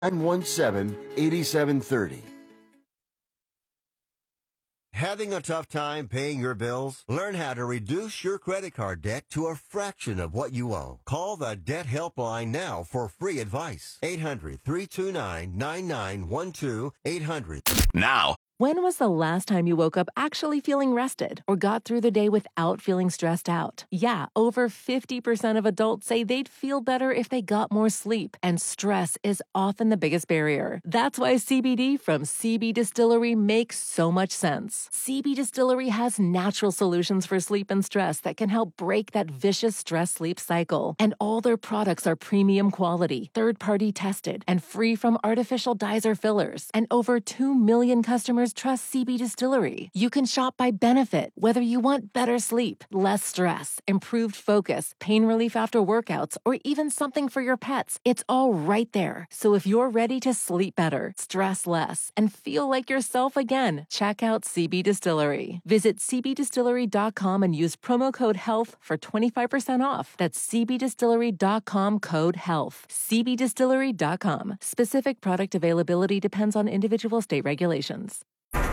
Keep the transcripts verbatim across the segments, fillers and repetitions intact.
nine one seven, eight seven three zero. Having a tough time paying your bills? Learn how to reduce your credit card debt to a fraction of what you owe. Call the Debt Helpline now for free advice. eight hundred, three two nine, nine nine one two. eight hundred. Now. When was the last time you woke up actually feeling rested or got through the day without feeling stressed out? Yeah, over fifty percent of adults say they'd feel better if they got more sleep, and stress is often the biggest barrier. That's why C B D from C B Distillery makes so much sense. C B Distillery has natural solutions for sleep and stress that can help break that vicious stress-sleep cycle. And all their products are premium quality, third-party tested, and free from artificial dyes or fillers. And over two million customers trust C B Distillery. You can shop by benefit, whether you want better sleep, less stress, improved focus, pain relief after workouts, or even something for your pets. It's all right there. So if you're ready to sleep better, stress less, and feel like yourself again, check out C B Distillery. Visit c b distillery dot com and use promo code HEALTH for twenty-five percent off. That's c b distillery dot com code HEALTH. c b distillery dot com. Specific product availability depends on individual state regulations.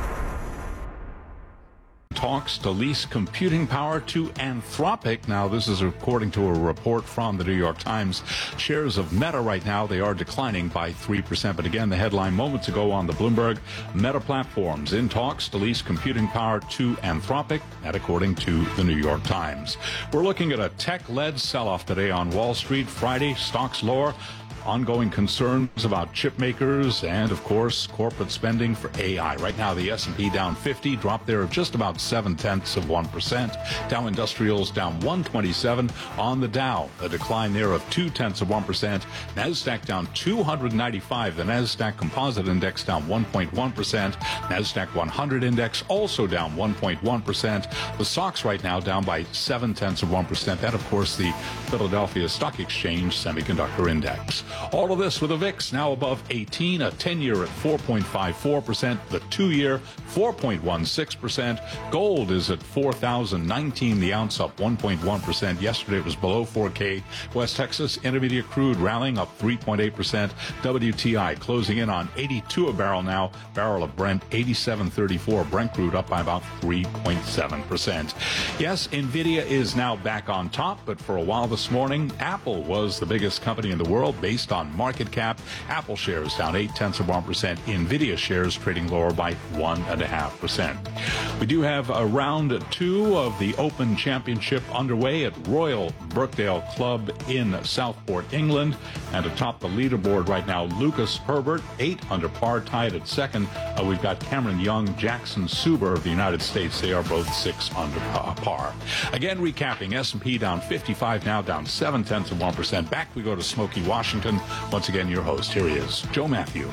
Talks to lease computing power to Anthropic. Now, this is according to a report from the New York Times. Shares of Meta right now, they are declining by three percent. But again, the headline moments ago on the Bloomberg, Meta Platforms in talks to lease computing power to Anthropic, that according to the New York Times. We're looking at a tech-led sell-off today on Wall Street. Friday, stocks lower. Ongoing concerns about chip makers and, of course, corporate spending for A I. Right now, the S and P down fifty, drop there of just about seven-tenths of one percent. Dow Industrials down one twenty-seven. On the Dow, a decline there of two-tenths of one percent. NASDAQ down two hundred ninety-five. The NASDAQ Composite Index down one point one percent. NASDAQ one hundred Index also down one point one percent. The S O X right now down by seven-tenths of one percent. That, of course, the Philadelphia Stock Exchange Semiconductor Index. All of this with a V I X now above eighteen, a ten-year at four point five four percent, the two-year four point one six percent. Gold is at four thousand nineteen the ounce, up one point one percent. Yesterday it was below four K. West Texas Intermediate crude rallying up three point eight percent. W T I closing in on eighty-two a barrel now. Barrel of Brent eighty-seven thirty-four. Brent crude up by about three point seven percent. Yes, Nvidia is now back on top, but for a while this morning, Apple was the biggest company in the world based on market cap. Apple shares down eight-tenths of one percent. Nvidia shares trading lower by one point five percent. We do have a round two of the Open Championship underway at Royal Birkdale Club in Southport, England. And atop the leaderboard right now, Lucas Herbert, eight under par, tied at second. Uh, we've got Cameron Young, Jackson Suber of the United States. They are both six under par. Again, recapping, S and P down fifty-five now, down seven-tenths of one percent. Back we go to Smoky, Washington. Once again, your host. Here he is, Joe Matthew.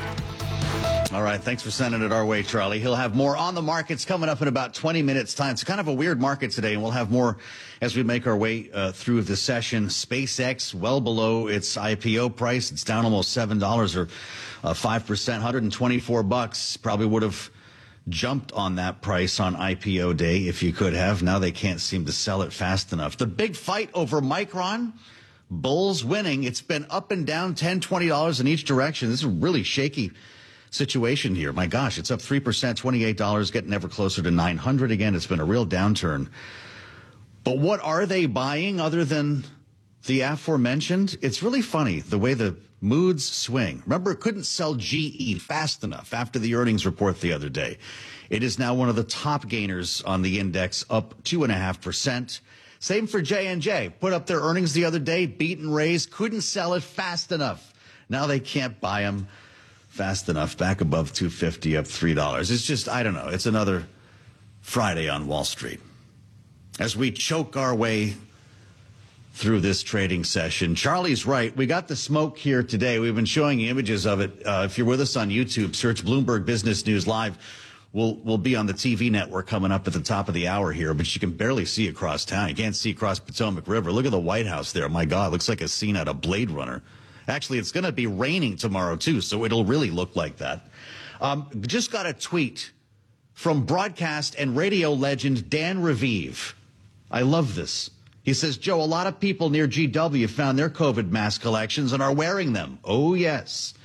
All right, thanks for sending it our way, Charlie. He'll have more on the markets coming up in about twenty minutes' time. It's kind of a weird market today, and we'll have more as we make our way uh, through the session. SpaceX, well below its I P O price. It's down almost seven dollars or uh, five percent, one hundred twenty-four bucks. Probably would have jumped on that price on I P O day if you could have. Now they can't seem to sell it fast enough. The big fight over Micron, bulls winning. It's been up and down ten dollars, twenty dollars in each direction. This is a really shaky situation here. My gosh, it's up three percent, twenty-eight dollars, getting ever closer to nine hundred again. It's been a real downturn. But what are they buying other than the aforementioned? It's really funny the way the moods swing. Remember, it couldn't sell G E fast enough after the earnings report the other day. It is now one of the top gainers on the index, up two point five percent. Same for J and J. Put up their earnings the other day, beat and raised, couldn't sell it fast enough. Now they can't buy them fast enough, back above two fifty, up three dollars. It's just, I don't know, it's another Friday on Wall Street. As we choke our way through this trading session, Charlie's right. We got the smoke here today. We've been showing you images of it. Uh, if you're with us on YouTube, search Bloomberg Business News Live. We'll, we'll be on the T V network coming up at the top of the hour here, but you can barely see across town. You can't see across Potomac River. Look at the White House there. My God, looks like a scene out of Blade Runner. Actually, it's going to be raining tomorrow, too, so it'll really look like that. Um, just got a tweet from broadcast and radio legend Dan Raviv. I love this. He says, Joe, a lot of people near G W found their COVID mask collections and are wearing them. Oh, yes.